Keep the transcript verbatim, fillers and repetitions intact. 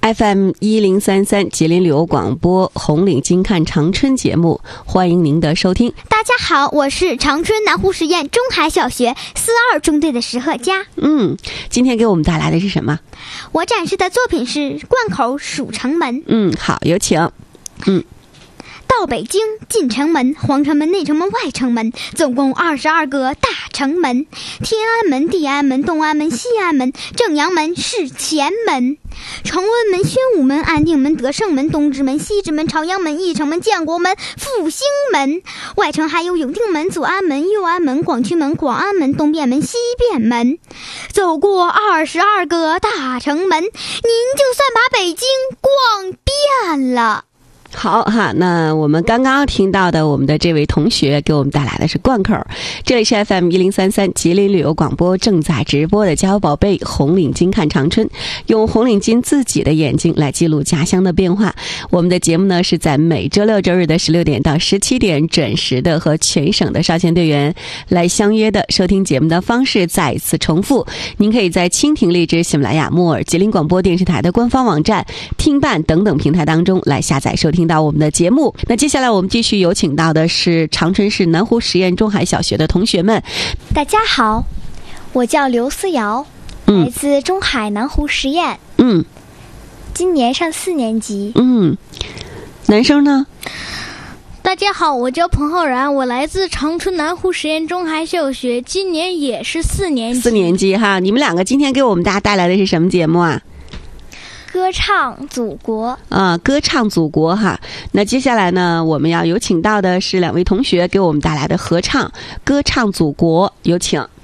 F M 一零三三吉林旅游广播红领巾看长春节目，欢迎您的收听。 大家好，我是长春南湖实验中海小学四二中队的石鹤佳。 嗯，今天给我们带来的是什么？ 我展示的作品是灌口蜀城门。 嗯，好，有请。嗯。 到北京，进城门、皇城门、内城门、外城门，总共二十二个大城门。天安门、地安门、东安门、西安门、正阳门、是前门、崇文门、宣武门、安定门、德胜门、东直门、西直门、朝阳门、义城门、建国门、复兴门。外城还有永定门、左安门、右安门、广渠门、广安门、东便门、西便门。走过二十二个大城门，您就算把北京逛遍了。 好哈，那我们刚刚听到的我们的这位同学给我们带来的是贯口。这里是 F M 一零三三吉林旅游广播正在直播的家有宝贝红领巾看长春，用红领巾自己的眼睛来记录家乡的变化。我们的节目呢是在每周六周日的十六点到十七点准时的和全省的少先队员来相约的。收听节目的方式再一次重复，您可以在蜻蜓、荔枝、喜马拉雅、木耳、吉林广播电视台的官方网站、听伴等等平台当中来下载收听到我们的节目。那接下来我们继续有请到的是长春市南湖实验中海小学的同学们。 大家好，我叫刘思瑶， 嗯、 来自中海南湖实验， 嗯， 今年上四年级。 嗯，男生呢？ 大家好，我叫彭浩然，我来自长春南湖实验中海小学，今年也是四年级。 四年级哈，你们两个今天给我们大家带来的是什么节目啊？ 歌唱祖国啊，歌唱祖国哈。那接下来呢，我们要有请到的是两位同学给我们带来的合唱《歌唱祖国》，有请。